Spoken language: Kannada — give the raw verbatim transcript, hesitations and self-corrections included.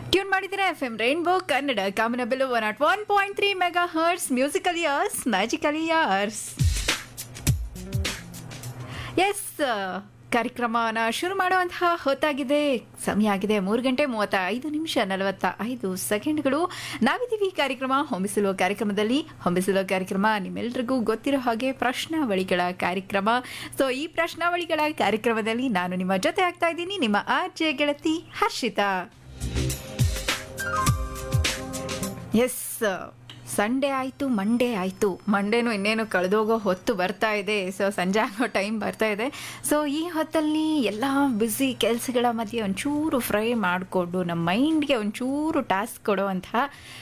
ಟ್ಯೂನ್ ಮಾಡಿದ್ದೀರಾ F M rainbow Kannada Kamanabillu one not one point three mega hertz musical years magical years. S, ಕಾರ್ಯಕ್ರಮನ ಶುರು ಮಾಡುವಂತಹ ಹೊತ್ತಾಗಿದೆ. ಸಮಯ ಆಗಿದೆ ಮೂರು ಗಂಟೆ ಮೂವತ್ತ ಐದು ನಿಮಿಷ ನಲವತ್ತ ಐದು ಸೆಕೆಂಡ್ಗಳು. ನಾವಿದ್ದೀವಿ ಕಾರ್ಯಕ್ರಮ ಹೊಂಬಿಸಲುವ ಕಾರ್ಯಕ್ರಮದಲ್ಲಿ. ಹೊಂಬಿಸಲುವ ಕಾರ್ಯಕ್ರಮ ನಿಮ್ಮೆಲ್ಲರಿಗೂ ಗೊತ್ತಿರೋ ಹಾಗೆ ಪ್ರಶ್ನಾವಳಿಗಳ ಕಾರ್ಯಕ್ರಮ. ಸೊ ಈ ಪ್ರಶ್ನಾವಳಿಗಳ ಕಾರ್ಯಕ್ರಮದಲ್ಲಿ ನಾನು ನಿಮ್ಮ ಜೊತೆ ಆಗ್ತಾ ಇದ್ದೀನಿ, ನಿಮ್ಮ ಆರ್ ಜೆ ಗೆಳತಿ ಹರ್ಷಿತಾ. ಎಸ್, ಸಂಡೇ ಆಯಿತು, ಮಂಡೇ ಆಯಿತು. ಮಂಡೇನು ಇನ್ನೇನು ಕಳೆದೋಗೋ ಹೊತ್ತು ಬರ್ತಾ ಇದೆ. ಸೊ ಸಂಜೆ ಆಗೋ ಟೈಮ್ ಬರ್ತಾ ಇದೆ. ಸೊ ಈ ಹೊತ್ತಲ್ಲಿ ಎಲ್ಲ ಬ್ಯುಸಿ ಕೆಲಸಗಳ ಮಧ್ಯೆ ಒಂಚೂರು ಫ್ರೈ ಮಾಡಿಕೊಂಡು ನಮ್ಮ ಮೈಂಡ್ಗೆ ಒಂಚೂರು ಟಾಸ್ಕ್ ಕೊಡುವಂತಹ